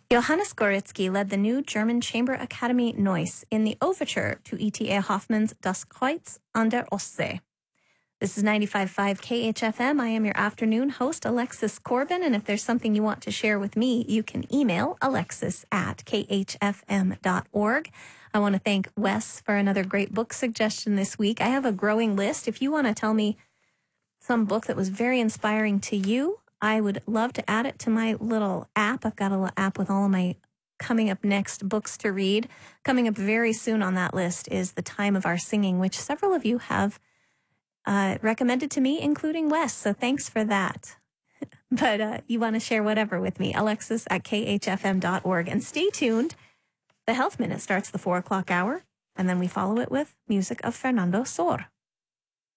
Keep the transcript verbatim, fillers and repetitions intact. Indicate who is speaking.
Speaker 1: Johannes Goritsky led the new German Chamber Academy Neuss in the overture to E T A Hoffmann's Das Kreuz an der Ostsee. This is ninety-five point five K H F M. I am your afternoon host, Alexis Corbin, and if there's something you want to share with me, you can email alexis at k h f m dot org. I want to thank Wes for another great book suggestion this week. I have a growing list. If you want to tell me some book that was very inspiring to you, I would love to add it to my little app. I've got a little app with all of my coming up next books to read. Coming up very soon on that list is The Time of Our Singing, which several of you have uh, recommended to me, including Wes. So thanks for that. But uh, you want to share whatever with me, Alexis at k h f m dot org. And stay tuned. The Health Minute starts the four o'clock hour, and then we follow it with music of Fernando Sor.